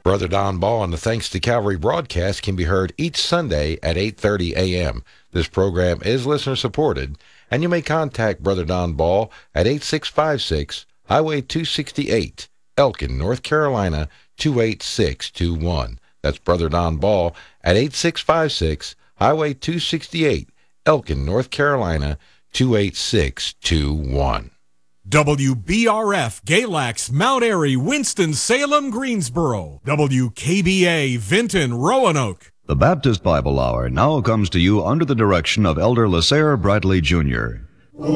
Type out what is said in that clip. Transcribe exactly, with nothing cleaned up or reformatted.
Brother Don Ball and the Thanks to Calvary broadcast can be heard each Sunday at eight thirty a.m. This program is listener-supported, and you may contact Brother Don Ball at eight six five six, Highway two sixty-eight, Elkin, North Carolina, two eight six two one. That's Brother Don Ball at eight six five six, Highway two sixty-eight, Elkin, North Carolina, two eight six two one. W B R F, Galax, Mount Airy, Winston-Salem, Greensboro. W K B A, Vinton, Roanoke. The Baptist Bible Hour now comes to you under the direction of Elder LaSair Bradley Junior